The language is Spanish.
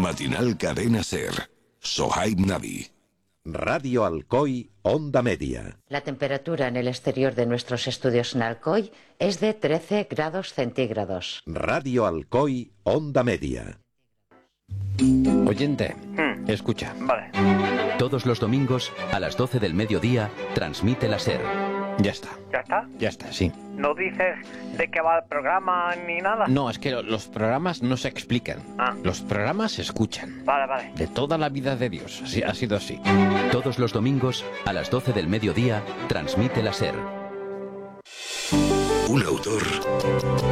Matinal Cadena Ser. Sohaib Navi. Radio Alcoy, Onda Media. La temperatura en el exterior de nuestros estudios en Alcoy es de 13 grados centígrados. Radio Alcoy, Onda Media. Oyente, escucha. Vale. Todos los domingos, a las 12 del mediodía, transmite la SER. Ya está. ¿Ya está? Ya está, sí. ¿No dices de qué va el programa ni nada? No, es que los programas no se explican. Ah. Los programas se escuchan. Vale. De toda la vida de Dios. Así, ha sido así. Todos los domingos, a las 12 del mediodía, transmite la SER. Un autor